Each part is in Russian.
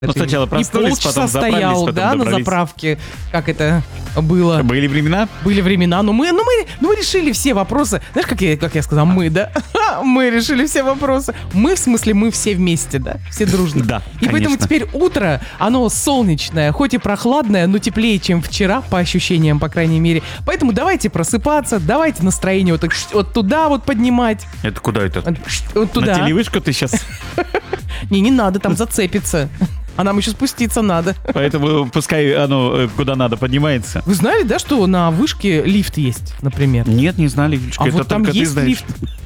Ну, сначала И проснулись, потом полчаса заправились, стоял, потом да, на добрались. заправке. Как это было? Были времена? Были времена, но мы решили все вопросы. Знаешь, как я сказал, мы, да? Мы решили все вопросы. Мы, в смысле, мы все вместе, да? Все дружно. Да, И поэтому конечно. теперь утро, оно солнечное, хоть и прохладное, но теплее, чем вчера, по ощущениям, по крайней мере. Поэтому давайте просыпаться, давайте настроение вот, так, вот туда вот поднимать. Это куда это? Вот туда. На телевышку ты сейчас? Не надо, там зацепиться. А нам еще спуститься надо. Поэтому пускай оно куда надо поднимается. Вы знали, да, что на вышке лифт есть, например? Нет, не знали. А Это вот там только ты есть знаешь. лифт.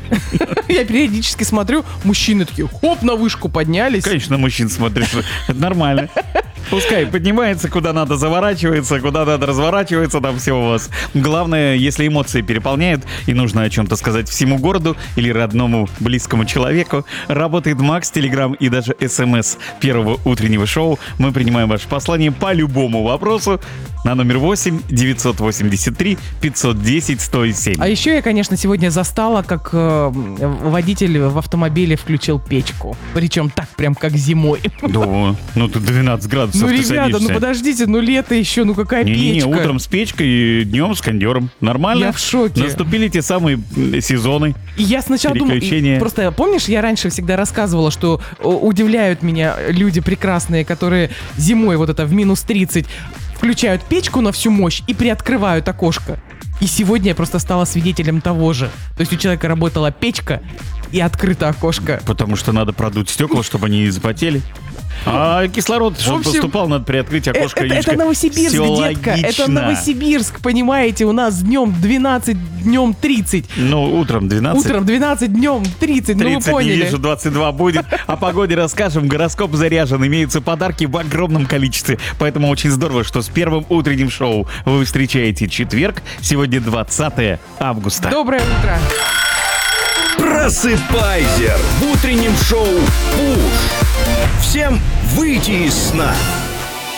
Я периодически смотрю, мужчины такие, хоп, на вышку поднялись. Конечно, мужчин смотришь. Это нормально. Пускай поднимается, куда надо заворачивается, куда надо разворачивается, там все у вас. Главное, если эмоции переполняют и нужно о чем-то сказать всему городу или родному близкому человеку, работает Макс, Телеграм и даже СМС первого утреннего шоу. Мы принимаем ваше послание по любому вопросу на номер 8 983 510 107. А еще я, конечно, сегодня застала, как водитель в автомобиле включил печку. Причем так, прям как зимой. Да, ну тут 12 градусов Ну, ты ребята, садишься. ну подождите, ну лето еще, ну какая Не-не-не, печка? утром с печкой и днем с кондером. Нормально? Я в шоке. Наступили те самые сезоны. И я сначала думала, Переключение. просто помнишь, я раньше всегда рассказывала, что удивляют меня люди прекрасные, которые зимой вот это в минус 30 включают печку на всю мощь и приоткрывают окошко. И сегодня я просто стала свидетелем того же. То есть у человека работала печка и открыто окошко. Потому что надо продуть стекла, чтобы они не запотели. А кислород, чтобы общем, поступал, надо приоткрыть окошко. Это яичко. Новосибирск, Всё детка. логично. Это Новосибирск, понимаете? У нас днем 12, днем 30. Ну, утром 12. Утром 12, днем 30. Ну вы 30 не поняли. вижу, 22 будет. О погоде расскажем. Гороскоп заряжен. Имеются подарки в огромном количестве. Поэтому очень здорово, что с первым утренним шоу вы встречаете четверг. Сегодня 20 августа. Доброе утро. Просыпайся в утреннем шоу «Пуш». Всем выйти из сна.